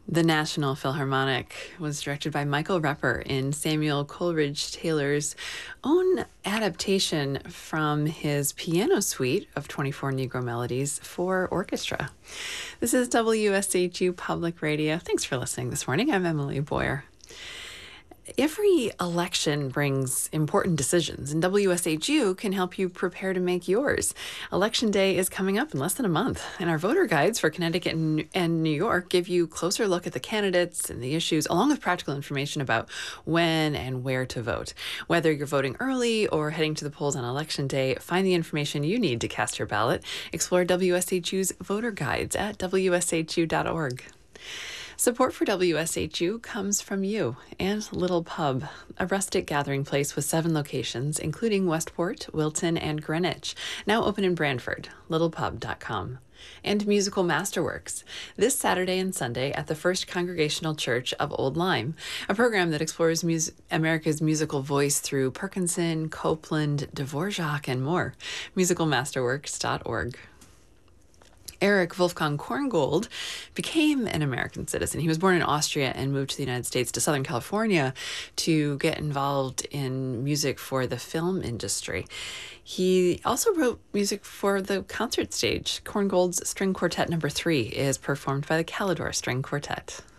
The National Philharmonic was directed by Michael Repper in Samuel Coleridge Taylor's own adaptation from his piano suite of 24 Negro Melodies for orchestra. This is WSHU Public Radio. Thanks for listening this morning. I'm Emily Boyer. Every election brings important decisions, and WSHU can help you prepare to make yours. Election Day is coming up in less than a month, and our voter guides for Connecticut and New York give you a closer look at the candidates and the issues, along with practical information about when and where to vote. Whether you're voting early or heading to the polls on Election Day, find the information you need to cast your ballot. Explore WSHU's voter guides at wshu.org. Support for WSHU comes from you and Little Pub, a rustic gathering place with 7 locations, including Westport, Wilton, and Greenwich, now open in Branford, littlepub.com. And Musical Masterworks, this Saturday and Sunday at the First Congregational Church of Old Lyme, a program that explores America's musical voice through Perkinson, Copland, Dvorak, and more. musicalmasterworks.org. Erich Wolfgang Korngold became an American citizen. He was born in Austria and moved to the United States to Southern California to get involved in music for the film industry. He also wrote music for the concert stage. Korngold's String Quartet No. 3 is performed by the Calidor String Quartet.